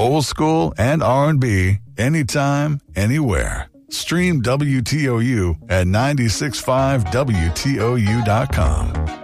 Old school and R&B, anytime, anywhere. Stream WTOU at 96.5WTOU.com.